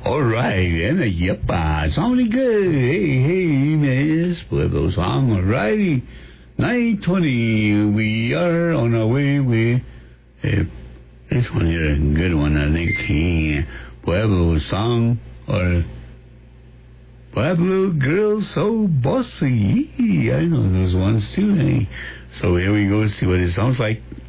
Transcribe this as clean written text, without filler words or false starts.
All right, and yep, sounding good. Hey, Miss Pueblo song, all righty. 9:20, we are on our way with this one here, a good one, I think. Pueblo song, or Pueblo girl so bossy. I know those ones too. Hey. So here we go, see what it sounds like.